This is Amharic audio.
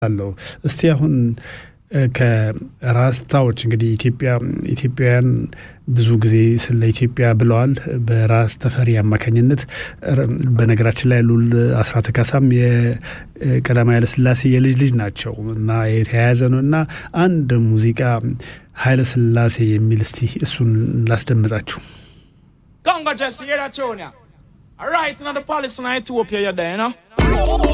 አለው እስቲ አሁን ከራስታዎች እንግዲህ ኢትዮጵያውያን ብዙ ጊዜ ስለ ኢትዮጵያ ብለዋል በራስ ተፈሪ አማካኝነት በነገራችን ላይ ሉል አስራተ ካሳም የቀዳማዊ ኃይለ ሥላሴ የልጅ ልጅ ናቸው እና የተያያዘ ነውና አንድ ሙዚቃ ኃይለ ሥላሴ የሚል እስቲ እሱን ላስደምጣችሁ Congo just hear that tune ya. All right, now the police in Ethiopia you're there, you know.